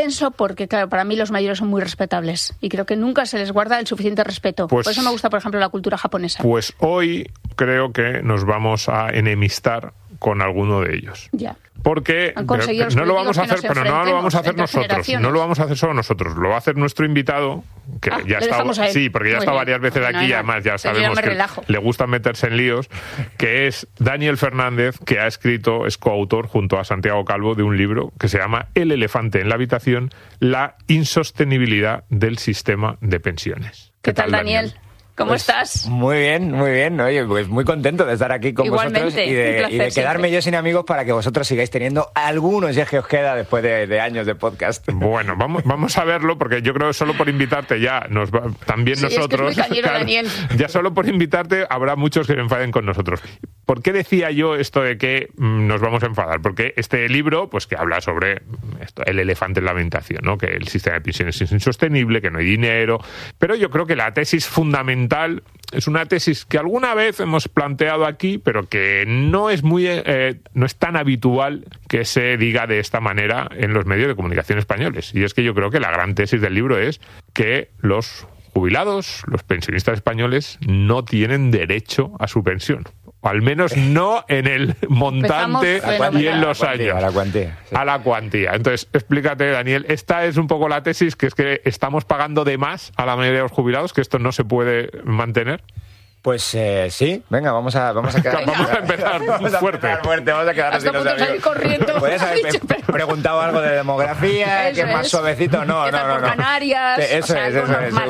tenso porque, claro, para mí los mayores son muy respetables y creo que nunca se les guarda el suficiente respeto. Por eso me gusta, por ejemplo, la cultura japonesa. Pues hoy creo que nos vamos a enemistar con alguno de ellos. Ya. Porque no lo vamos a hacer, pero no lo vamos a hacer nosotros, no lo vamos a hacer solo nosotros, lo va a hacer nuestro invitado, que ya está, sí, porque ya está varias veces aquí, y además ya sabemos que le gusta meterse en líos, que es Daniel Fernández, que ha escrito, es coautor junto a Santiago Calvo de un libro que se llama El elefante en la habitación, la insostenibilidad del sistema de pensiones. ¿Qué tal, Daniel? ¿Cómo estás? Muy bien, muy bien. Oye, pues muy contento de estar aquí con vosotros y de quedarme yo sin amigos para que vosotros sigáis teniendo algunos, ya que os queda después de años de podcast. Bueno, vamos a verlo, porque yo creo que solo por invitarte ya, también nosotros, es que es muy cañero, Daniel. Ya solo por invitarte habrá muchos que se enfaden con nosotros. ¿Por qué decía yo esto de que nos vamos a enfadar? Porque este libro, pues que habla sobre esto, el elefante en la habitación, ¿no? Que el sistema de pensiones es insostenible, que no hay dinero, pero yo creo que la tesis fundamental es una tesis que alguna vez hemos planteado aquí, pero que no es no es tan habitual que se diga de esta manera en los medios de comunicación españoles. Y es que yo creo que la gran tesis del libro es que los jubilados, los pensionistas españoles, no tienen derecho a su pensión. O al menos no en el montante y en los años. A la cuantía. Sí. A la cuantía. Entonces, explícate, Daniel, esta es un poco la tesis, que es que estamos pagando de más a la mayoría de los jubilados, que esto no se puede mantener. Pues sí, venga, vamos a quedar. Vamos a empezar fuerte. Vamos a quedarnos sin los amigos. Corriendo. Puedes haber preguntado algo de demografía, que es más suavecito. No. Canarias. Eso es.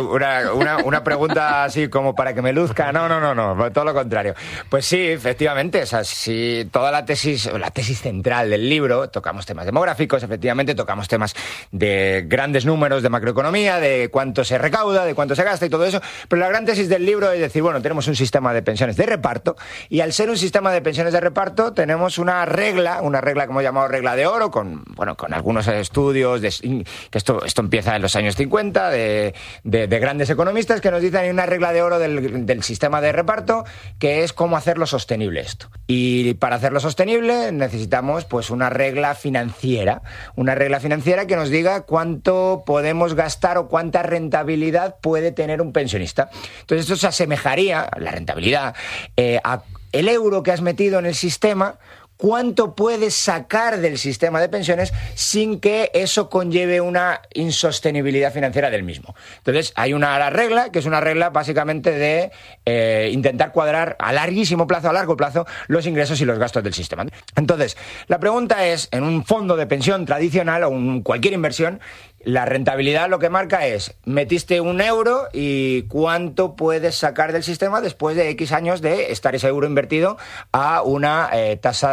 Una pregunta así como para que me luzca. No, todo lo contrario. Pues sí, efectivamente, o sea, sí, toda la tesis central del libro, tocamos temas demográficos, efectivamente, tocamos temas de grandes números de macroeconomía, de cuánto se recauda, de cuánto se gasta y todo eso, pero la gran tesis del libro es decir, bueno, tenemos un sistema de pensiones de reparto, y al ser un sistema de pensiones de reparto tenemos una regla que hemos llamado regla de oro, con algunos estudios, que esto empieza en los años 50, de grandes economistas que nos dicen hay una regla de oro del sistema de reparto, que es cómo hacerlo sostenible esto. Y para hacerlo sostenible necesitamos pues una regla financiera que nos diga cuánto podemos gastar o cuánta rentabilidad puede tener un pensionista. Entonces esto se asemejaría, la rentabilidad, a el euro que has metido en el sistema, cuánto puedes sacar del sistema de pensiones sin que eso conlleve una insostenibilidad financiera del mismo. Entonces, hay una regla, que es una regla básicamente de intentar cuadrar a largo plazo, los ingresos y los gastos del sistema. Entonces, la pregunta es, en un fondo de pensión tradicional o cualquier inversión, la rentabilidad lo que marca es, metiste €1 y cuánto puedes sacar del sistema después de X años de estar ese euro invertido a una tasa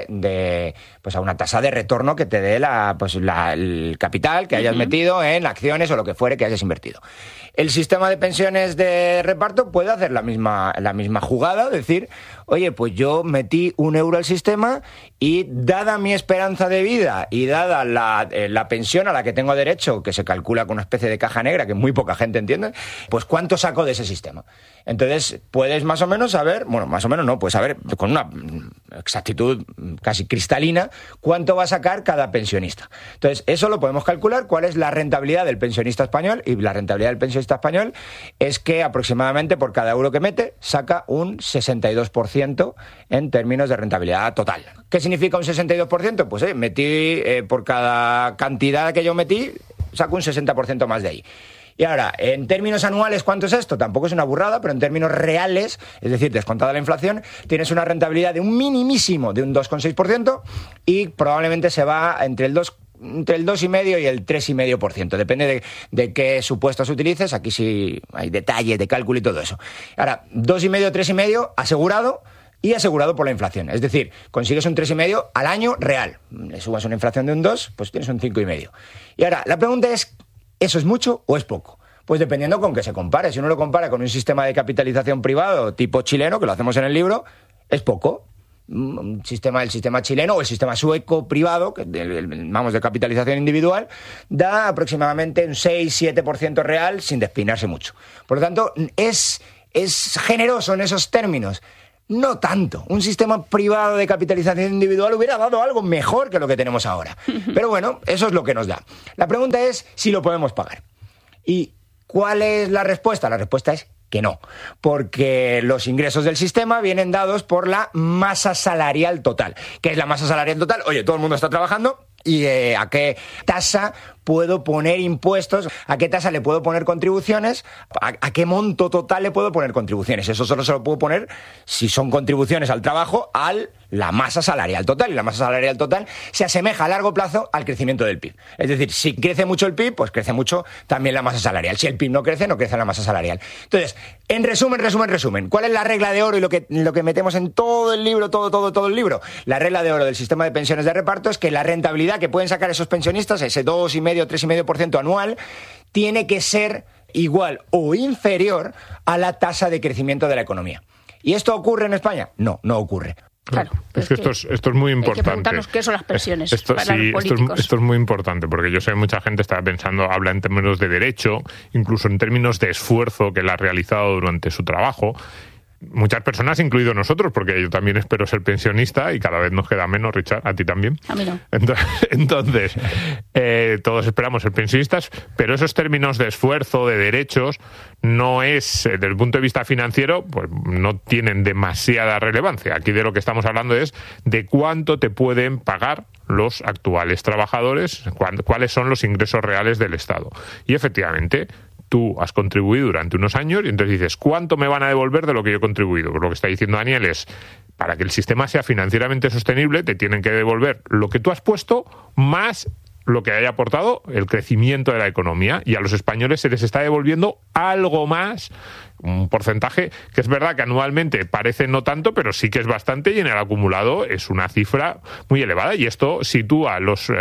a una tasa de retorno que te dé el capital que hayas metido en acciones o lo que fuere que hayas invertido. El sistema de pensiones de reparto puede hacer la misma jugada, decir, oye, pues yo metí €1 al sistema y dada mi esperanza de vida y dada la pensión a la que tengo derecho, que se calcula con una especie de caja negra que muy poca gente entiende, pues ¿cuánto saco de ese sistema? Entonces puedes más o menos saber, puedes saber con una exactitud casi cristalina cuánto va a sacar cada pensionista. Entonces eso lo podemos calcular, cuál es la rentabilidad del pensionista español, y la rentabilidad del pensionista español es que aproximadamente por cada euro que mete saca un 62% en términos de rentabilidad total. ¿Qué significa un 62%? Pues metí por cada cantidad que yo metí, saco un 60% más de ahí. Y ahora, en términos anuales, ¿cuánto es esto? Tampoco es una burrada, pero en términos reales, es decir, descontada la inflación, tienes una rentabilidad de un minimísimo de un 2,6% y probablemente se va entre el 2,5% y el 3,5%. Depende de qué supuestos utilices. Aquí sí hay detalles de cálculo y todo eso. Ahora, 2,5%, 3,5% asegurado, y asegurado por la inflación. Es decir, consigues un 3,5% al año real. Le subas una inflación de un 2%, pues tienes un 5,5%. Y ahora, la pregunta es, ¿eso es mucho o es poco? Pues dependiendo con qué se compare. Si uno lo compara con un sistema de capitalización privado tipo chileno, que lo hacemos en el libro, es poco. El sistema chileno o el sistema sueco privado, de capitalización individual, da aproximadamente un 6-7% real sin despeinarse mucho. Por lo tanto, es generoso en esos términos. No tanto. Un sistema privado de capitalización individual hubiera dado algo mejor que lo que tenemos ahora. Pero bueno, eso es lo que nos da. La pregunta es si lo podemos pagar. ¿Y cuál es la respuesta? La respuesta es que no, porque los ingresos del sistema vienen dados por la masa salarial total. ¿Qué es la masa salarial total? Oye, todo el mundo está trabajando y ¿a qué tasa puedo poner impuestos? ¿A qué tasa le puedo poner contribuciones? ¿A qué monto total le puedo poner contribuciones? Eso solo se lo puedo poner si son contribuciones al trabajo a la masa salarial total. Y la masa salarial total se asemeja a largo plazo al crecimiento del PIB. Es decir, si crece mucho el PIB, pues crece mucho también la masa salarial. Si el PIB no crece la masa salarial. Entonces, en resumen, ¿cuál es la regla de oro y lo que metemos en todo el libro, todo el libro? La regla de oro del sistema de pensiones de reparto es que la rentabilidad que pueden sacar esos pensionistas, ese 2,5-3,5% anual, tiene que ser igual o inferior a la tasa de crecimiento de la economía. ¿Y esto ocurre en España? No ocurre. Claro, es que esto es muy importante. Hay que preguntarnos qué son las pensiones para los políticos. Esto es muy importante, porque yo sé que mucha gente está pensando, habla en términos de derecho, incluso en términos de esfuerzo que él ha realizado durante su trabajo. Muchas personas, incluido nosotros, porque yo también espero ser pensionista y cada vez nos queda menos, Richard, a ti también. A mí no. Entonces todos esperamos ser pensionistas, pero esos términos de esfuerzo, de derechos, no es, desde el punto de vista financiero, pues no tienen demasiada relevancia. Aquí de lo que estamos hablando es de cuánto te pueden pagar los actuales trabajadores, cuáles son los ingresos reales del Estado. Y efectivamente, tú has contribuido durante unos años y entonces dices, ¿cuánto me van a devolver de lo que yo he contribuido? Pues lo que está diciendo Daniel es, para que el sistema sea financieramente sostenible, te tienen que devolver lo que tú has puesto más lo que haya aportado el crecimiento de la economía, y a los españoles se les está devolviendo algo más, un porcentaje que es verdad que anualmente parece no tanto, pero sí que es bastante, y en el acumulado es una cifra muy elevada, y esto sitúa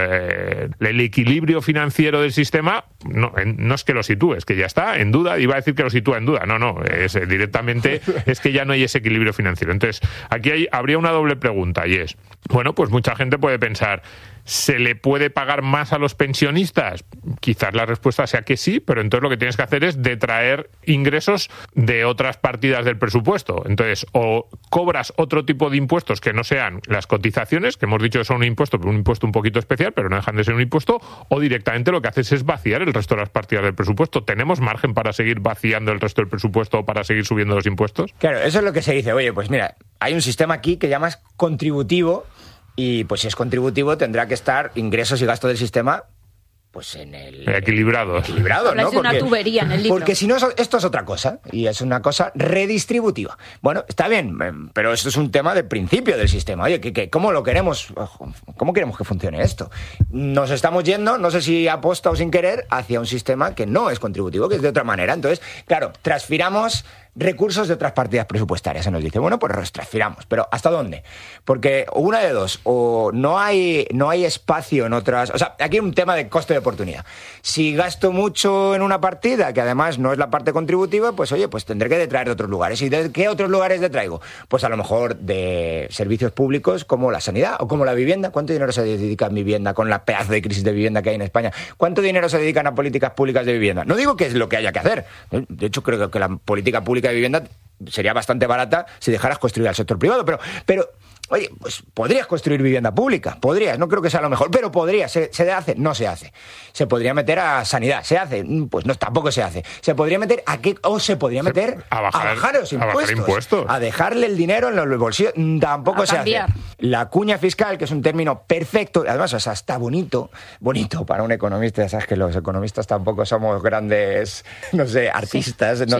el equilibrio financiero del sistema. No es que lo sitúe, es que ya está en duda. Iba a decir que lo sitúa en duda, es directamente es que ya no hay ese equilibrio financiero. Entonces aquí habría una doble pregunta, y es, bueno, pues mucha gente puede pensar, ¿se le puede pagar más a los pensionistas? Quizás la respuesta sea que sí, pero entonces lo que tienes que hacer es detraer ingresos de otras partidas del presupuesto. Entonces, o cobras otro tipo de impuestos que no sean las cotizaciones, que hemos dicho que son un impuesto, pero un impuesto un poquito especial, pero no dejan de ser un impuesto, o directamente lo que haces es vaciar el resto de las partidas del presupuesto. ¿Tenemos margen para seguir vaciando el resto del presupuesto o para seguir subiendo los impuestos? Claro, eso es lo que se dice. Oye, pues mira, hay un sistema aquí que llamas contributivo, y pues si es contributivo tendrá que estar ingresos y gastos del sistema pues en el equilibrado, ¿no? Porque, una tubería en el libro. Porque si no, esto es otra cosa, y es una cosa redistributiva. Bueno, está bien, pero esto es un tema de principio del sistema. Oye, ¿cómo lo queremos? ¿Cómo queremos que funcione esto? Nos estamos yendo, no sé si aposta o sin querer, hacia un sistema que no es contributivo, que es de otra manera. Entonces, claro, transfiramos recursos de otras partidas presupuestarias. Se nos dice, bueno, pues los transfiramos, pero ¿hasta dónde? Porque una de dos, o no hay espacio en otras. O sea, aquí hay un tema de coste de oportunidad. Si gasto mucho en una partida, que además no es la parte contributiva, pues oye, pues tendré que detraer de otros lugares. ¿Y de qué otros lugares detraigo? Pues a lo mejor de servicios públicos como la sanidad o como la vivienda. ¿Cuánto dinero se dedica en vivienda con la pedazo de crisis de vivienda que hay en España? ¿Cuánto dinero se dedican a políticas públicas de vivienda? No digo que es lo que haya que hacer. De hecho, creo que la política pública de vivienda sería bastante barata si dejaras construir al sector privado, pero oye, pues podrías construir vivienda pública, podrías, no creo que sea lo mejor, pero podrías, ¿se hace? No se hace. Se podría meter a sanidad, ¿se hace? Pues no, tampoco se hace. ¿Se podría meter a qué? O se podría meter a bajar los impuestos, a dejarle el dinero en los bolsillos, tampoco se hace. La cuña fiscal, que es un término perfecto, además, o sea, está bonito para un economista. Ya sabes que los economistas tampoco somos grandes, no sé, artistas, sí,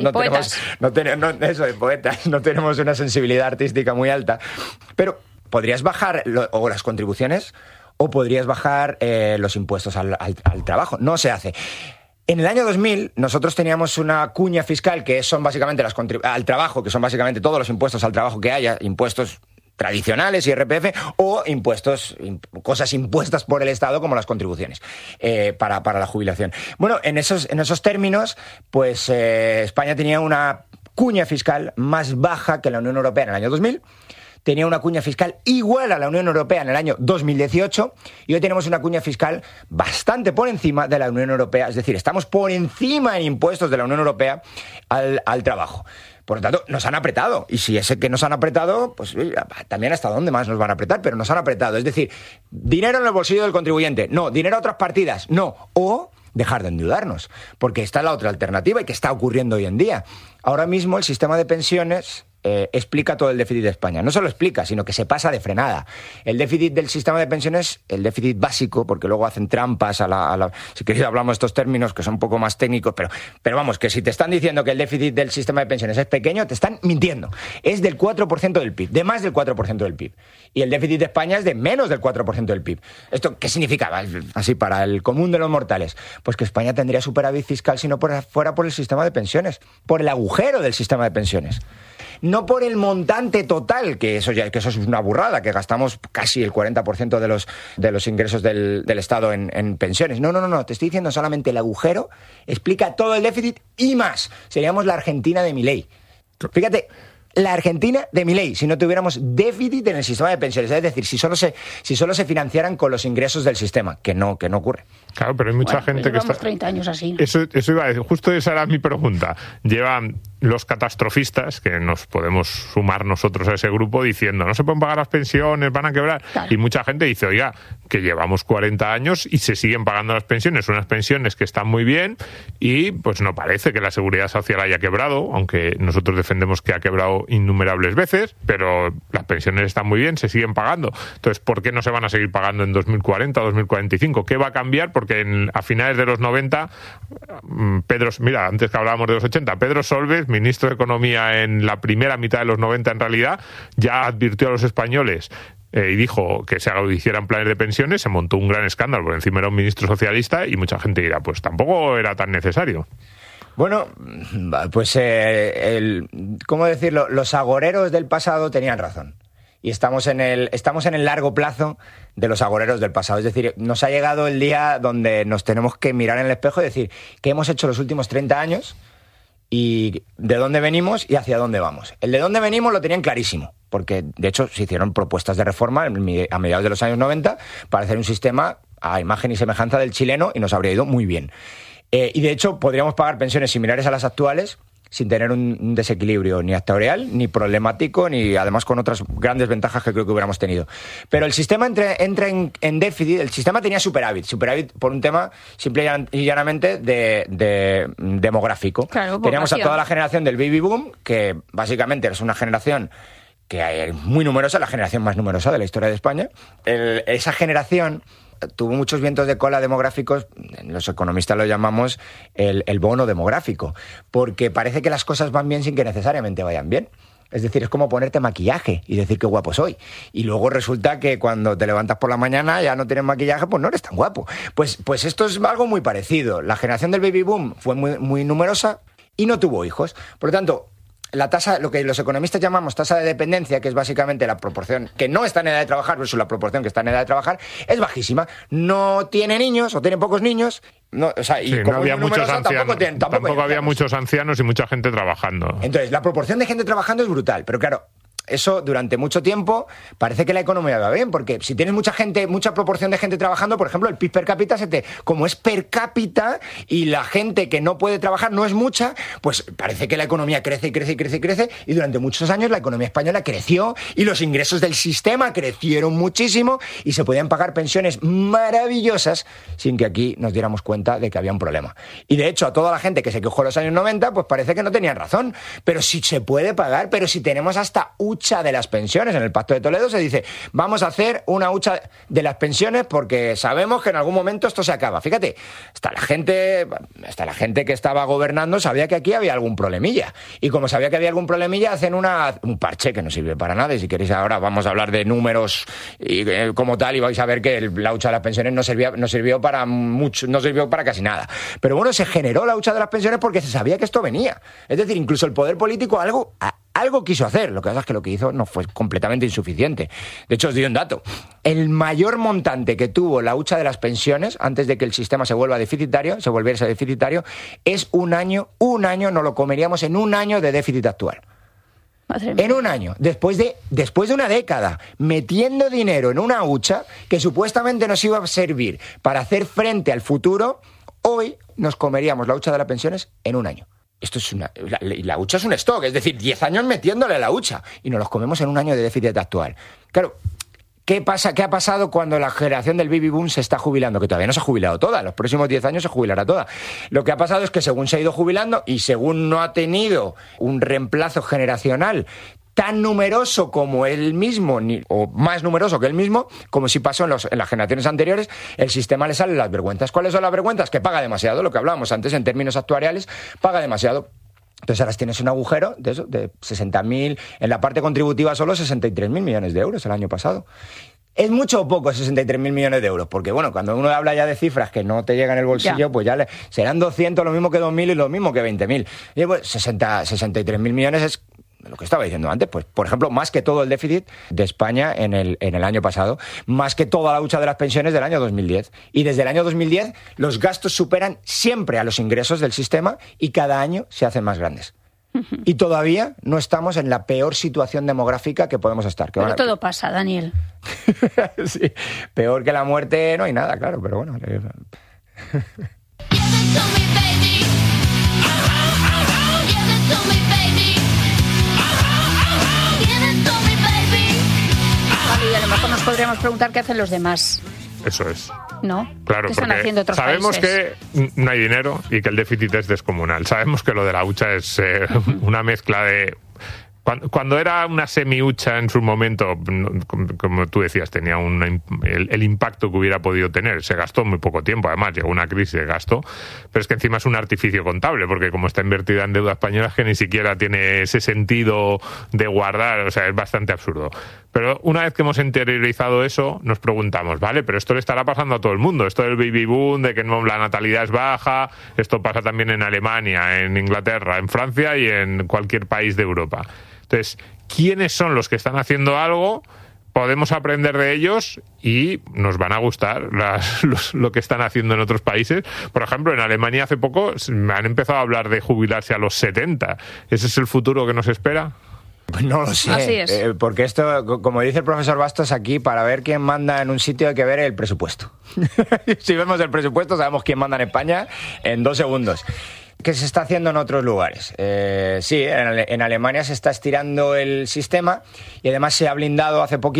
poetas, no tenemos una sensibilidad artística muy alta, pero podrías bajar o las contribuciones o podrías bajar los impuestos al trabajo. No se hace. En el año 2000 nosotros teníamos una cuña fiscal que son básicamente al trabajo, que son básicamente todos los impuestos al trabajo que haya, impuestos tradicionales, IRPF, o cosas impuestas por el Estado como las contribuciones para la jubilación. Bueno, en esos términos, pues España tenía una cuña fiscal más baja que la Unión Europea en el año 2000, tenía una cuña fiscal igual a la Unión Europea en el año 2018, y hoy tenemos una cuña fiscal bastante por encima de la Unión Europea, es decir, estamos por encima en impuestos de la Unión Europea al trabajo. Por lo tanto, nos han apretado. Y si ese que nos han apretado, pues también hasta dónde más nos van a apretar, pero nos han apretado. Es decir, dinero en el bolsillo del contribuyente, no. Dinero a otras partidas, no. O dejar de endeudarnos, porque esta es la otra alternativa y que está ocurriendo hoy en día. Ahora mismo el sistema de pensiones explica todo el déficit de España. No solo explica, sino que se pasa de frenada. El déficit del sistema de pensiones, el déficit básico, porque luego hacen trampas si queréis hablamos de estos términos que son un poco más técnicos, pero vamos, que si te están diciendo que el déficit del sistema de pensiones es pequeño, te están mintiendo. Es del 4% del PIB, de más del 4% del PIB. Y el déficit de España es de menos del 4% del PIB. ¿Esto qué significa? Así, para el común de los mortales. Pues que España tendría superávit fiscal si no fuera por el sistema de pensiones, por el agujero del sistema de pensiones. No por el montante total, que eso es una burrada, que gastamos casi el 40% de los ingresos del Estado en pensiones. No, te estoy diciendo solamente el agujero, explica todo el déficit y más. Seríamos la Argentina de Milei. Fíjate, la Argentina de Milei, si no tuviéramos déficit en el sistema de pensiones, es decir, si solo se financiaran con los ingresos del sistema, que no ocurre. Claro, pero hay mucha gente que está... 30 años así. Eso iba a decir, justo esa era mi pregunta. Llevan los catastrofistas, que nos podemos sumar nosotros a ese grupo, diciendo, no se pueden pagar las pensiones, van a quebrar. Claro. Y mucha gente dice, oiga, que llevamos 40 años y se siguen pagando las pensiones, unas pensiones que están muy bien y pues no parece que la seguridad social haya quebrado, aunque nosotros defendemos que ha quebrado innumerables veces, pero las pensiones están muy bien, se siguen pagando. Entonces, ¿por qué no se van a seguir pagando en 2040 o 2045? ¿Qué va a cambiar? Porque a finales de los 90, mira, antes que hablábamos de los 80, Pedro Solbes, ministro de Economía en la primera mitad de los 90 en realidad, ya advirtió a los españoles y dijo que se hicieran planes de pensiones, se montó un gran escándalo, por encima era un ministro socialista y mucha gente dirá, pues tampoco era tan necesario. Bueno, pues, ¿cómo decirlo? Los agoreros del pasado tenían razón. Y estamos en el largo plazo de los agoreros del pasado. Es decir, nos ha llegado el día donde nos tenemos que mirar en el espejo y decir qué hemos hecho los últimos 30 años y de dónde venimos y hacia dónde vamos. El de dónde venimos lo tenían clarísimo, porque de hecho se hicieron propuestas de reforma a mediados de los años 90 para hacer un sistema a imagen y semejanza del chileno y nos habría ido muy bien. Y de hecho podríamos pagar pensiones similares a las actuales sin tener un desequilibrio ni actuarial, ni problemático, ni además con otras grandes ventajas que creo que hubiéramos tenido. Pero el sistema entra en déficit. El sistema tenía superávit por un tema simple y llanamente de demográfico. Claro, teníamos a toda la generación del baby boom, que básicamente es una generación que es muy numerosa, la generación más numerosa de la historia de España. Esa generación tuvo muchos vientos de cola demográficos, los economistas lo llamamos el bono demográfico, porque parece que las cosas van bien sin que necesariamente vayan bien. Es decir, es como ponerte maquillaje y decir qué guapo soy. Y luego resulta que cuando te levantas por la mañana ya no tienes maquillaje, pues no eres tan guapo. Pues esto es algo muy parecido. La generación del baby boom fue muy, muy numerosa y no tuvo hijos. Por lo tanto, la tasa, lo que los economistas llamamos tasa de dependencia, que es básicamente la proporción que no está en edad de trabajar versus la proporción que está en edad de trabajar, es bajísima. No tiene niños o tiene pocos niños. No, o sea, y como no había muchos ancianos. Tampoco había muchos ancianos y mucha gente trabajando. Entonces, la proporción de gente trabajando es brutal, pero claro, eso durante mucho tiempo parece que la economía va bien, porque si tienes mucha proporción de gente trabajando, por ejemplo, el PIB per cápita como es per cápita y la gente que no puede trabajar no es mucha, pues parece que la economía crece y crece y crece y crece, y durante muchos años la economía española creció y los ingresos del sistema crecieron muchísimo y se podían pagar pensiones maravillosas sin que aquí nos diéramos cuenta de que había un problema. Y de hecho, a toda la gente que se quejó en los años 90, pues parece que no tenían razón, pero si se puede pagar, pero si tenemos hasta hucha de las pensiones. En el Pacto de Toledo se dice, vamos a hacer una hucha de las pensiones porque sabemos que en algún momento esto se acaba. Fíjate, hasta la gente que estaba gobernando sabía que aquí había algún problemilla. Y como sabía que había algún problemilla, hacen un parche que no sirve para nada. Y si queréis ahora vamos a hablar de números y como tal, y vais a ver que la hucha de las pensiones no sirvió para mucho, no sirvió para casi nada. Pero bueno, se generó la hucha de las pensiones porque se sabía que esto venía. Es decir, incluso el poder político algo quiso hacer, lo que pasa es que lo que hizo no fue completamente insuficiente. De hecho, os doy un dato. El mayor montante que tuvo la hucha de las pensiones, antes de que el sistema se volviese deficitario, es un año, nos lo comeríamos en un año de déficit actual. En un año, después de una década, metiendo dinero en una hucha que supuestamente nos iba a servir para hacer frente al futuro, hoy nos comeríamos la hucha de las pensiones en un año. Esto es la hucha es un stock, es decir, 10 años metiéndole la hucha y nos los comemos en un año de déficit actual. Claro, ¿qué ha pasado cuando la generación del baby boom se está jubilando? Que todavía no se ha jubilado toda, en los próximos 10 años se jubilará toda. Lo que ha pasado es que según se ha ido jubilando y según no ha tenido un reemplazo generacional tan numeroso como él mismo, o más numeroso que él mismo, como si pasó en las generaciones anteriores, el sistema le sale las vergüenzas. ¿Cuáles son las vergüenzas? Que paga demasiado, lo que hablábamos antes en términos actuariales, paga demasiado. Entonces ahora tienes un agujero de 60.000, en la parte contributiva solo 63.000 millones de euros el año pasado. ¿Es mucho o poco 63.000 millones de euros? Porque bueno, cuando uno habla ya de cifras que no te llegan en el bolsillo, pues ya serán 200, lo mismo que 2.000 y lo mismo que 20.000. Y pues 63.000 millones es lo que estaba diciendo antes, pues por ejemplo, más que todo el déficit de España en el año pasado, más que toda la hucha de las pensiones del año 2010. Y desde el año 2010 los gastos superan siempre a los ingresos del sistema y cada año se hacen más grandes. Y todavía no estamos en la peor situación demográfica que podemos estar. Pero todo pasa, Daniel. Sí, peor que la muerte no hay nada, claro, pero bueno. Y a lo mejor nos podríamos preguntar qué hacen los demás. Eso es. ¿No? Claro, ¿Qué están porque haciendo otros sabemos países? que no hay dinero y que el déficit es descomunal. Sabemos que lo de la hucha es una mezcla de... Cuando era una semi-hucha en su momento, como tú decías, tenía el impacto que hubiera podido tener. Se gastó muy poco tiempo, además llegó una crisis de gasto, pero es que encima es un artificio contable, porque como está invertida en deuda española, es que ni siquiera tiene ese sentido de guardar, o sea, es bastante absurdo. Pero una vez que hemos interiorizado eso, nos preguntamos, vale, pero esto le estará pasando a todo el mundo. Esto del baby boom, de que la natalidad es baja, esto pasa también en Alemania, en Inglaterra, en Francia y en cualquier país de Europa. Entonces, ¿quiénes son los que están haciendo algo? Podemos aprender de ellos y nos van a gustar lo que están haciendo en otros países. Por ejemplo, en Alemania hace poco han empezado a hablar de jubilarse a los 70. ¿Ese es el futuro que nos espera? Pues no lo sé, así es. Porque esto, como dice el profesor Bastos aquí, para ver quién manda en un sitio hay que ver el presupuesto. Si vemos el presupuesto sabemos quién manda en España en 2 segundos. ¿Qué se está haciendo en otros lugares? Sí, en Alemania se está estirando el sistema y además se blindó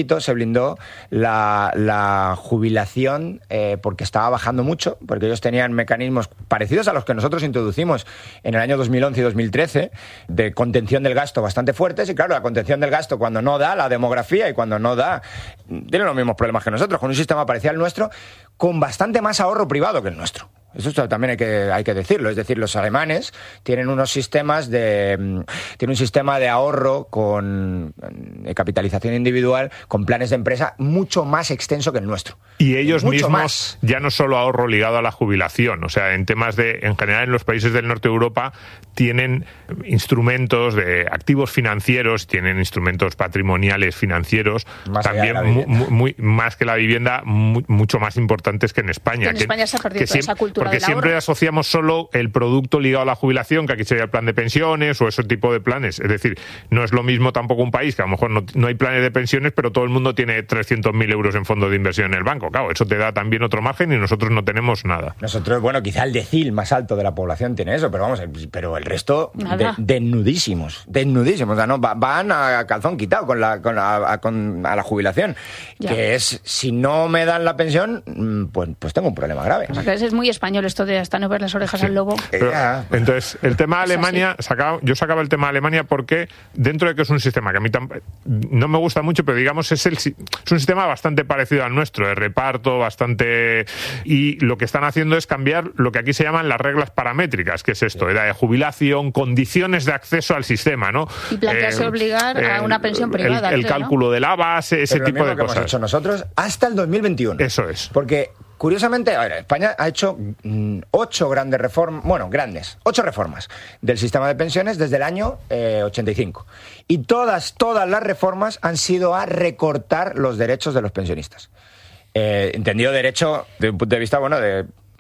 la jubilación porque estaba bajando mucho, porque ellos tenían mecanismos parecidos a los que nosotros introducimos en el año 2011 y 2013 de contención del gasto bastante fuertes. Y claro, la contención del gasto cuando no da la demografía y cuando no da, tienen los mismos problemas que nosotros, con un sistema parecido al nuestro, con bastante más ahorro privado que el nuestro. Eso también hay que decirlo. Es decir, los alemanes tienen un sistema de ahorro con capitalización individual, con planes de empresa mucho más extenso que el nuestro. Y ellos mismos ya no solo ahorro ligado a la jubilación, o sea, en temas en general en los países del norte de Europa tienen instrumentos de activos financieros, tienen instrumentos patrimoniales financieros, más también más que la vivienda, mucho más importantes que en España. En España se ha perdido toda esa cultura. Porque siempre asociamos solo el producto ligado a la jubilación, que aquí sería el plan de pensiones o ese tipo de planes. Es decir, no es lo mismo tampoco un país que a lo mejor no hay planes de pensiones, pero todo el mundo tiene 300.000 euros en fondo de inversión en el banco. Claro, eso te da también otro margen y nosotros no tenemos nada. Nosotros, bueno, quizá el decil más alto de la población tiene eso, pero pero el resto desnudísimos. O sea, no van a calzón quitado a la jubilación. Ya. Que es, si no me dan la pensión, pues tengo un problema grave. O sea, que es muy español esto de hasta no ver las orejas al lobo. Pero, entonces, el tema de Alemania, yo sacaba el tema de Alemania porque dentro de que es un sistema que a mí no me gusta mucho, pero digamos es un sistema bastante parecido al nuestro, de reparto, bastante... Y lo que están haciendo es cambiar lo que aquí se llaman las reglas paramétricas, que es esto, edad de jubilación, condiciones de acceso al sistema, ¿no? Y plantearse obligar a una pensión privada. El cálculo de la base, ese tipo de cosas. Hemos hecho nosotros hasta el 2021. Eso es. Porque... Curiosamente, España ha hecho 8 grandes reformas, 8 reformas del sistema de pensiones desde el año 85. Y todas las reformas han sido a recortar los derechos de los pensionistas. Entendido derecho desde un punto de vista,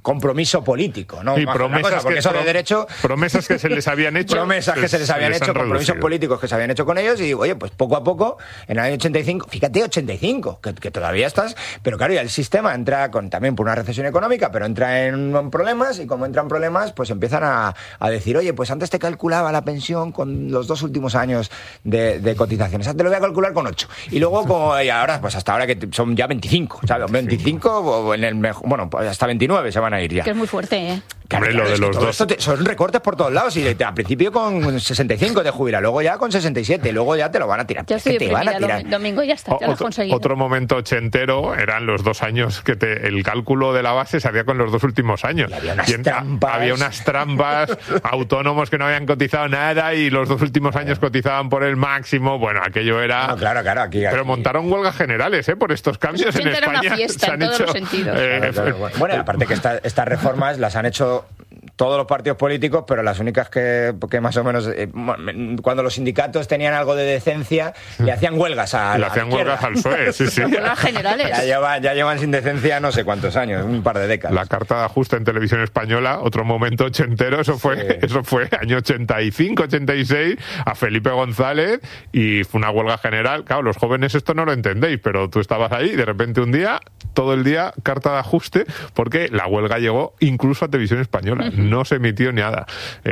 compromiso político, ¿no? Y promesas porque eso de derecho... Promesas que se les habían hecho. Promesas que se les habían hecho, compromisos políticos que se habían hecho con ellos y, oye, pues poco a poco, en el año 85, fíjate, 85, que todavía estás... Pero claro, ya el sistema entra también por una recesión económica, pero entra en problemas y como entran problemas, pues empiezan a decir, oye, pues antes te calculaba la pensión con los 2 últimos años de cotizaciones, antes lo voy a calcular con 8. Y luego, y ahora, pues hasta ahora que son ya 25, ¿sabes? 25 o en el mejor... Bueno, pues hasta 29 se van a ir ya. Que es muy fuerte, ¿eh? Claro, lo de los dos. Son recortes por todos lados y al principio con 65 te jubila, luego ya con 67, luego ya te lo van a tirar. Ya estoy deprimida, domingo ya está, ya lo has conseguido. Otro momento ochentero eran los 2 años que el cálculo de la base se hacía con los 2 últimos años. Y había unas trampas, autónomos que no habían cotizado nada y los 2 últimos años cotizaban por el máximo. Bueno, aquello era... No, claro, aquí. Pero montaron huelgas generales, por estos cambios en España. Era una fiesta en todos los sentidos. Bueno, aparte que estas reformas las han hecho todos los partidos políticos, pero las únicas que más o menos cuando los sindicatos tenían algo de decencia le hacían huelgas a le hacían huelgas al PSOE, sí. Huelgas generales. Ya llevan sin decencia no sé cuántos años, un par de décadas. La carta de ajuste en Televisión Española, otro momento ochentero, eso fue año 85, 86, a Felipe González, y fue una huelga general. Claro, los jóvenes esto no lo entendéis, pero tú estabas ahí y de repente un día, todo el día, carta de ajuste, porque la huelga llegó incluso a Televisión Española. No se emitió nada.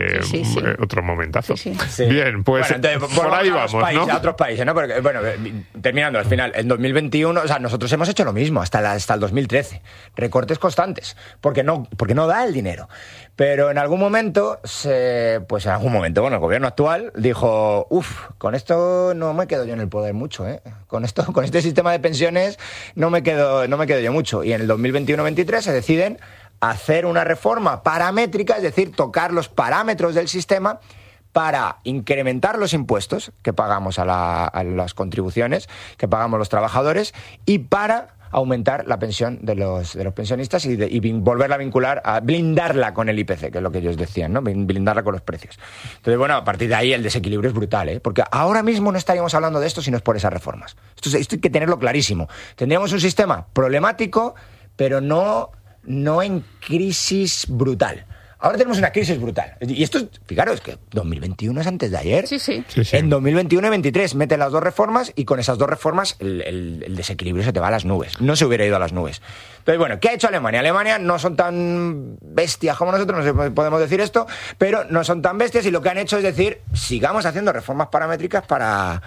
Otro momentazo. Sí. Bien, pues bueno, entonces, por ahí vamos, países, ¿no? A otros países, ¿no? Porque, bueno, terminando, al final, en 2021, o sea, nosotros hemos hecho lo mismo hasta el 2013. Recortes constantes, porque no da el dinero. Pero en algún momento, el gobierno actual dijo, con esto no me quedo yo en el poder mucho, ¿eh? Con este sistema de pensiones no me quedo yo mucho. Y en el 2021-23 se deciden hacer una reforma paramétrica, es decir, tocar los parámetros del sistema para incrementar los impuestos que pagamos a las contribuciones que pagamos los trabajadores y para aumentar la pensión de los pensionistas y volverla a vincular, a blindarla con el IPC, que es lo que ellos decían, ¿no? Blindarla con los precios. Entonces, bueno, a partir de ahí el desequilibrio es brutal, ¿eh? Porque ahora mismo no estaríamos hablando de esto si no es por esas reformas. Esto hay que tenerlo clarísimo. Tendríamos un sistema problemático, pero no en crisis brutal. Ahora tenemos una crisis brutal. Y esto, fijaros, que 2021 es antes de ayer. Sí. En 2021 y 2023 meten las 2 reformas y con esas 2 reformas el desequilibrio se te va a las nubes. No se hubiera ido a las nubes. Entonces, bueno, ¿qué ha hecho Alemania? Alemania no son tan bestias como nosotros, no sé si podemos decir esto, pero no son tan bestias y lo que han hecho es decir, sigamos haciendo reformas paramétricas para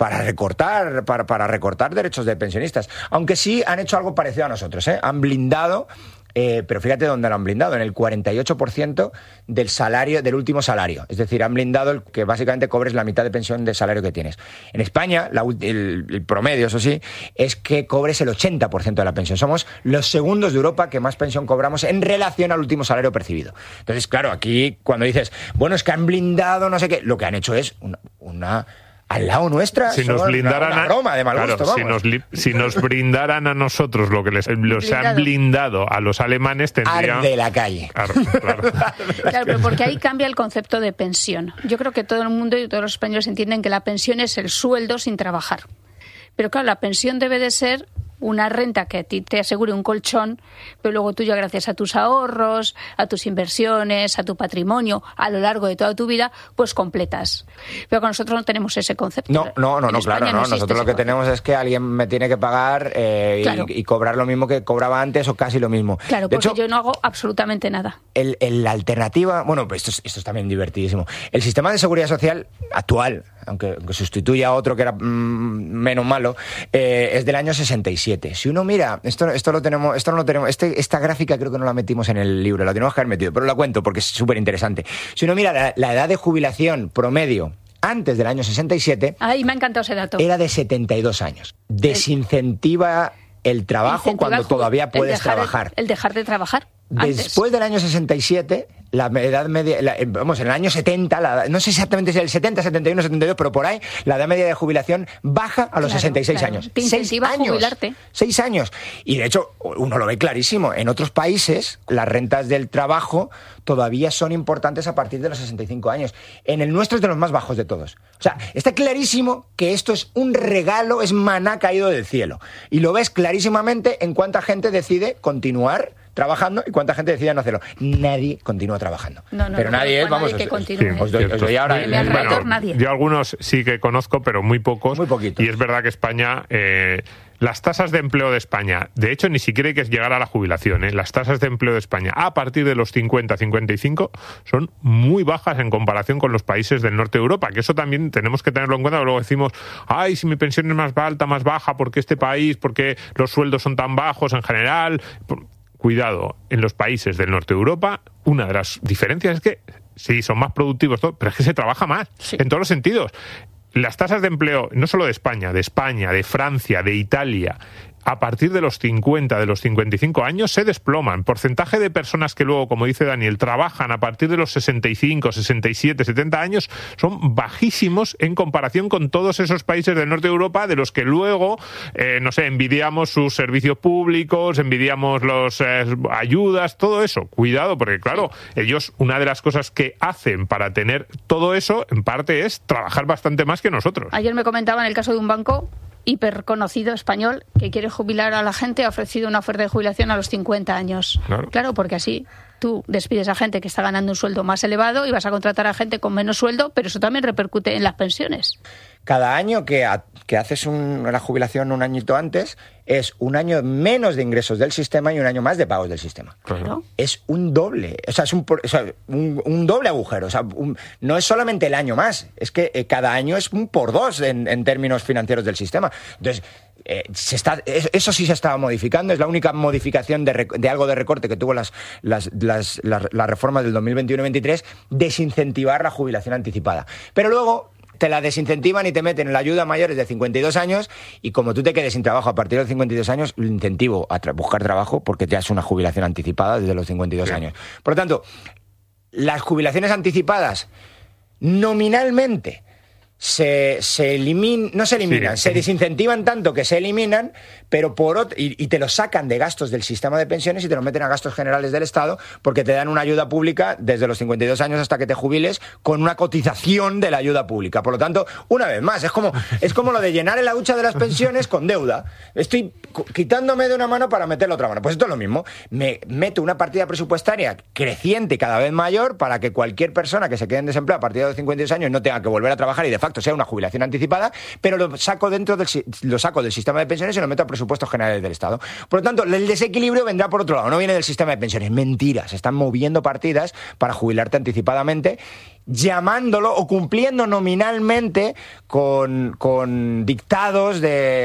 recortar derechos de pensionistas. Aunque sí han hecho algo parecido a nosotros, ¿eh? Han blindado... pero fíjate dónde lo han blindado, en el 48% del salario, del último salario. Es decir, han blindado el que básicamente cobres la mitad de pensión del salario que tienes. En España, el promedio, eso sí, es que cobres el 80% de la pensión. Somos los segundos de Europa que más pensión cobramos en relación al último salario percibido. Entonces, claro, aquí cuando dices, bueno, es que han blindado no sé qué, lo que han hecho es una al lado nuestra, si nos blindaran una broma de mal gusto, vamos. Si nos brindaran a nosotros lo que los han blindado a los alemanes, tendrían... Arde la calle. Claro. Claro, pero porque ahí cambia el concepto de pensión. Yo creo que todo el mundo y todos los españoles entienden que la pensión es el sueldo sin trabajar. Pero claro, la pensión debe de ser una renta que a ti te asegure un colchón, pero luego tú ya gracias a tus ahorros, a tus inversiones, a tu patrimonio, a lo largo de toda tu vida, pues completas. Pero con nosotros no tenemos ese concepto. No, claro, no. Nosotros lo que tenemos es que alguien me tiene que pagar y cobrar lo mismo que cobraba antes o casi lo mismo. Claro, porque yo no hago absolutamente nada. La alternativa, bueno, pues esto es también divertidísimo. El sistema de seguridad social actual, aunque sustituya a otro que era menos malo, es del año 67. Si uno mira, esta gráfica creo que no la metimos en el libro, la tenemos que haber metido, pero la cuento porque es súper interesante. Si uno mira la edad de jubilación promedio antes del año 67... Ay, me ha encantado ese dato. Era de 72 años. Desincentiva el trabajo cuando todavía puedes trabajar. El dejar de trabajar. Después del año 67, la edad media, vamos, en el año 70, no sé exactamente si es el 70, 71, 72, pero por ahí, la edad media de jubilación baja a los 66 años. Te incentiva a jubilarte. 6 años. Y de hecho, uno lo ve clarísimo. En otros países, las rentas del trabajo todavía son importantes a partir de los 65 años. En el nuestro es de los más bajos de todos. O sea, está clarísimo que esto es un regalo, es maná caído del cielo. Y lo ves clarísimamente en cuánta gente decide continuar trabajando y cuánta gente decide no hacerlo. Nadie continúa trabajando. Pero nadie es, vamos, que continúe. Os doy ahora nadie. Yo algunos sí que conozco, pero muy pocos. Muy poquitos. Y es verdad que España, las tasas de empleo de España, de hecho ni siquiera hay que llegar a la jubilación, las tasas de empleo de España a partir de los 50, 55 son muy bajas en comparación con los países del norte de Europa, que eso también tenemos que tenerlo en cuenta. Luego decimos, ay, si mi pensión es más alta, más baja, ¿por qué este país? ¿Por qué los sueldos son tan bajos en general? Cuidado, en los países del norte de Europa, una de las diferencias es que sí, son más productivos, pero es que se trabaja más, en todos los sentidos. Las tasas de empleo, no solo de España, de Francia, de Italia, a partir de los 50, de los 55 años, se desploman. Porcentaje de personas que luego, como dice Daniel, trabajan a partir de los 65, 67, 70 años, son bajísimos en comparación con todos esos países del norte de Europa, de los que luego, envidiamos sus servicios públicos, envidiamos las ayudas, todo eso. Cuidado, porque claro, ellos, una de las cosas que hacen para tener todo eso, en parte, es trabajar bastante más que nosotros. Ayer me comentaban el caso de un banco hiperconocido español que quiere jubilar a la gente, ha ofrecido una oferta de jubilación a los 50 años. Claro, porque así tú despides a gente que está ganando un sueldo más elevado y vas a contratar a gente con menos sueldo, pero eso también repercute en las pensiones. Cada año que haces la jubilación un añito antes, es un año menos de ingresos del sistema y un año más de pagos del sistema. Claro. Es un doble, es un doble agujero. No es solamente el año más, es que cada año es un por dos en términos financieros del sistema. Entonces, eso sí se estaba modificando, es la única modificación de algo de recorte que tuvo las reformas del 2021-23, desincentivar la jubilación anticipada. Pero luego te la desincentivan y te meten en la ayuda a mayores de 52 años y como tú te quedes sin trabajo a partir de los 52 años, lo incentivo a buscar trabajo porque ya es una jubilación anticipada desde los 52 años. Por lo tanto, las jubilaciones anticipadas nominalmente no se eliminan, se desincentivan tanto que se eliminan, pero y te los sacan de gastos del sistema de pensiones y te los meten a gastos generales del Estado porque te dan una ayuda pública desde los 52 años hasta que te jubiles con una cotización de la ayuda pública. Por lo tanto, una vez más, es como lo de llenar en la hucha de las pensiones con deuda. Estoy quitándome de una mano para meter la otra mano. Pues esto es lo mismo. Me meto una partida presupuestaria creciente cada vez mayor para que cualquier persona que se quede en desempleo a partir de los 52 años no tenga que volver a trabajar y de facto sea una jubilación anticipada, pero lo saco del sistema de pensiones y lo meto a presupuestos generales del Estado. Por lo tanto, el desequilibrio vendrá por otro lado, no viene del sistema de pensiones. Mentira, se están moviendo partidas para jubilarte anticipadamente, llamándolo o cumpliendo nominalmente con dictados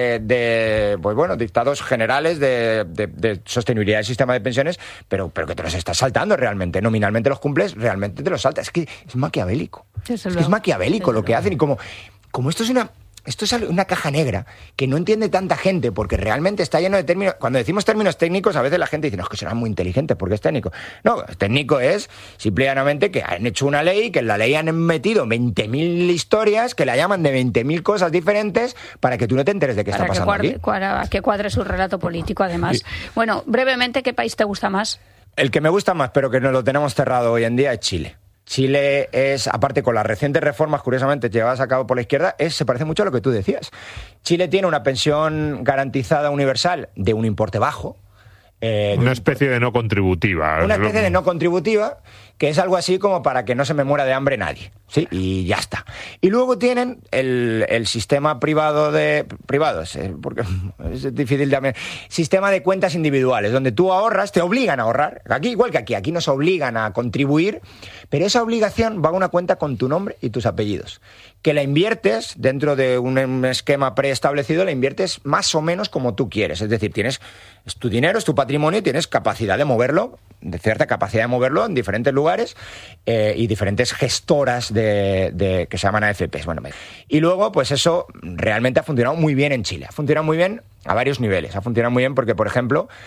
dictados generales de sostenibilidad del sistema de pensiones, pero que te los estás saltando realmente. Nominalmente los cumples, realmente te los saltas. Es que es maquiavélico. Es maquiavélico lo que hacen y como esto es una caja negra que no entiende tanta gente porque realmente está lleno de términos. Cuando decimos términos técnicos, a veces la gente dice, no, es que será muy inteligente porque es técnico. No, técnico es simplemente que han hecho una ley, que en la ley han metido 20.000 historias, que la llaman de 20.000 cosas diferentes para que tú no te enteres de qué está pasando aquí. Para que cuadre su relato político, además. Bueno, brevemente, ¿qué país te gusta más? El que me gusta más, pero que no lo tenemos cerrado hoy en día, es Chile. Chile es, aparte con las recientes reformas, curiosamente, llevadas a cabo por la izquierda, se parece mucho a lo que tú decías. Chile tiene una pensión garantizada universal de un importe bajo. Una especie de no contributiva. Una especie de no contributiva, que es algo así como para que no se me muera de hambre nadie. ¿Sí? Y ya está. Y luego tienen el sistema privado porque es difícil también, sistema de cuentas individuales, donde tú ahorras, te obligan a ahorrar, igual que aquí nos obligan a contribuir, pero esa obligación va a una cuenta con tu nombre y tus apellidos, que la inviertes dentro de un esquema preestablecido, la inviertes más o menos como tú quieres, es decir, es tu dinero, es tu patrimonio y tienes capacidad de moverlo, de cierta capacidad de moverlo en diferentes lugares y diferentes gestoras que se llaman AFPs. Bueno, y luego, pues eso realmente ha funcionado muy bien en Chile. Ha funcionado muy bien a varios niveles. Ha funcionado muy bien porque, por ejemplo,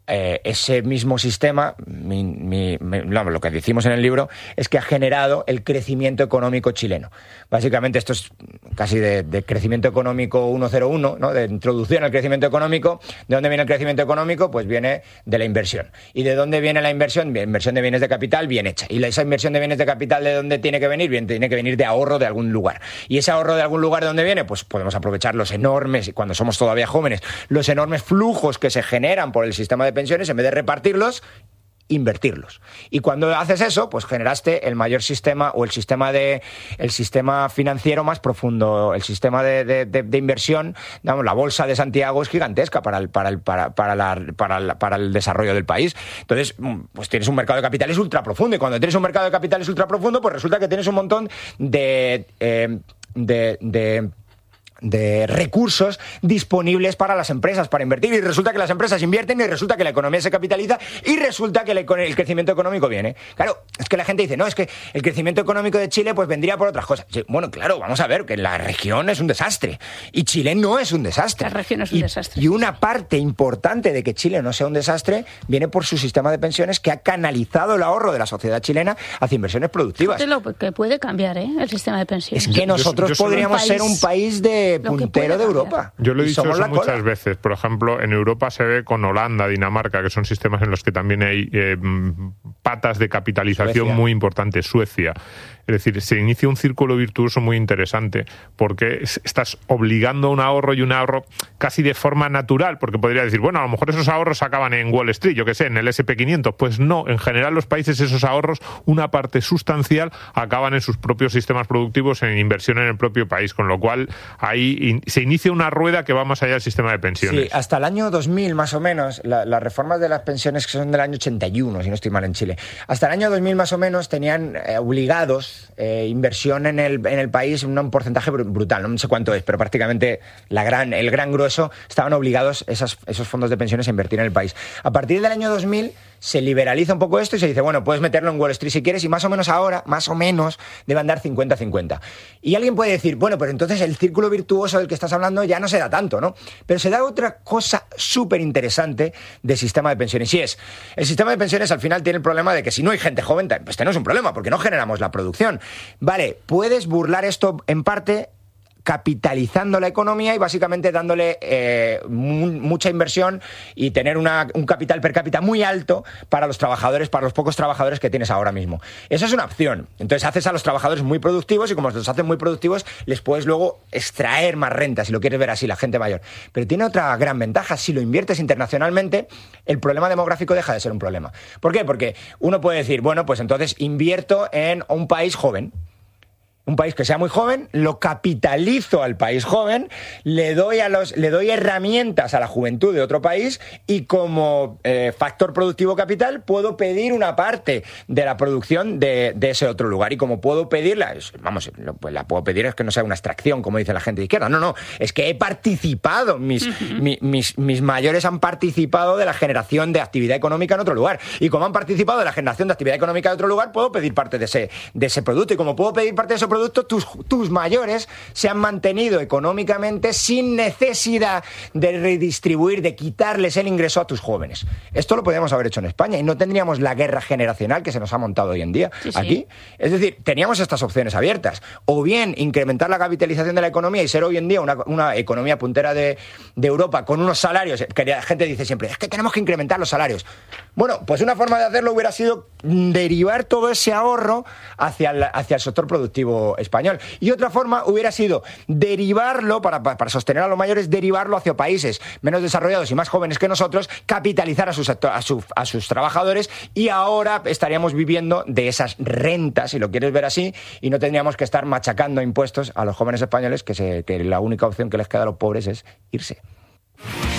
ese mismo sistema, lo que decimos en el libro, es que ha generado el crecimiento económico chileno. Básicamente esto es casi de crecimiento económico 101, ¿no? De introducción al crecimiento económico. ¿De dónde viene el crecimiento económico? Pues viene de la inversión. ¿Y de dónde viene la inversión? Inversión de bienes de capital bien hecha. ¿Y esa inversión de bienes de capital de dónde tiene que venir? Bien, tiene que venir de ahorro de algún lugar. ¿Y ese ahorro de algún lugar de dónde viene? Pues podemos aprovechar los enormes, cuando somos todavía jóvenes, los enormes flujos que se generan por el sistema de pensiones, en vez de repartirlos, invertirlos. Y cuando haces eso, pues generaste el mayor sistema, o el sistema financiero más profundo, el sistema de inversión. Digamos, la bolsa de Santiago es gigantesca para el desarrollo del país. Entonces, pues tienes un mercado de capitales ultra profundo, y cuando tienes un mercado de capitales ultra profundo, pues resulta que tienes un montón de recursos disponibles para las empresas para invertir, y resulta que las empresas invierten, y resulta que la economía se capitaliza, y resulta que el crecimiento económico viene. Claro, es que la gente dice, no, es que el crecimiento económico de Chile pues vendría por otras cosas. Bueno, claro, vamos a ver que la región es un desastre, y Chile no es un desastre. La región es un desastre. Y una parte importante de que Chile no sea un desastre viene por su sistema de pensiones, que ha canalizado el ahorro de la sociedad chilena hacia inversiones productivas. Lo que puede cambiar, el sistema de pensiones. Es que nosotros podríamos ser un país puntero de Europa. Yo lo he dicho eso muchas veces. Por ejemplo, en Europa se ve con Holanda, Dinamarca, que son sistemas en los que también hay patas de capitalización Suecia. muy importantes. Suecia. Es decir, se inicia un círculo virtuoso muy interesante, porque estás obligando a un ahorro casi de forma natural, porque podría decir, bueno, a lo mejor esos ahorros acaban en Wall Street, yo qué sé, en el SP500. Pues no, en general los países, esos ahorros, una parte sustancial acaban en sus propios sistemas productivos, en inversión en el propio país, con lo cual ahí se inicia una rueda que va más allá del sistema de pensiones. Sí, hasta el año 2000 más o menos, las reformas de las pensiones, que son del año 81, si no estoy mal, en Chile, hasta el año 2000 más o menos tenían obligados inversión en el país, un porcentaje brutal, no sé cuánto es, pero prácticamente el gran grueso estaban obligados esos fondos de pensiones a invertir en el país. A partir del año 2000 se liberaliza un poco esto y se dice, bueno, puedes meterlo en Wall Street si quieres, y más o menos ahora, debe andar 50-50. Y alguien puede decir, bueno, pues entonces el círculo virtuoso del que estás hablando ya no se da tanto, ¿no? Pero se da otra cosa súper interesante del sistema de pensiones, y es, el sistema de pensiones al final tiene el problema de que si no hay gente joven, pues tenemos un problema, porque no generamos la producción. Vale, puedes burlar esto en parte capitalizando la economía y básicamente dándole mucha inversión y tener un capital per cápita muy alto para los trabajadores, para los pocos trabajadores que tienes ahora mismo. Eso es una opción. Entonces haces a los trabajadores muy productivos, y como los haces muy productivos, les puedes luego extraer más renta, si lo quieres ver así, la gente mayor. Pero tiene otra gran ventaja: si lo inviertes internacionalmente, el problema demográfico deja de ser un problema. ¿Por qué? Porque uno puede decir, bueno, pues entonces invierto en un país joven. Un país que sea muy joven, lo capitalizo al país joven, le doy herramientas a la juventud de otro país, y como factor productivo capital puedo pedir una parte de la producción de ese otro lugar. Y como puedo pedirla, pues la puedo pedir, es que no sea una extracción, como dice la gente de izquierda. No, es que he participado, mis mayores han participado de la generación de actividad económica en otro lugar. Y como han participado de la generación de actividad económica en otro lugar, puedo pedir parte de ese producto. Y como puedo pedir parte de ese producto, tus mayores se han mantenido económicamente sin necesidad de redistribuir, de quitarles el ingreso a tus jóvenes. Esto lo podríamos haber hecho en España y no tendríamos la guerra generacional que se nos ha montado hoy en día aquí. Es decir, teníamos estas opciones abiertas. O bien incrementar la capitalización de la economía y ser hoy en día una economía puntera de Europa con unos salarios, que la gente dice siempre, es que tenemos que incrementar los salarios. Bueno, pues una forma de hacerlo hubiera sido derivar todo ese ahorro hacia el sector productivo español. Y otra forma hubiera sido derivarlo, para sostener a los mayores, derivarlo hacia países menos desarrollados y más jóvenes que nosotros, capitalizar a sus trabajadores, y ahora estaríamos viviendo de esas rentas, si lo quieres ver así, y no tendríamos que estar machacando impuestos a los jóvenes españoles, que la única opción que les queda a los pobres es irse.